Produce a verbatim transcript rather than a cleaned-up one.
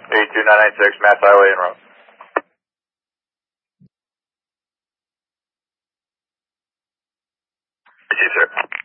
eight two nine nine six, Mass Highway en route. Thank you, sir.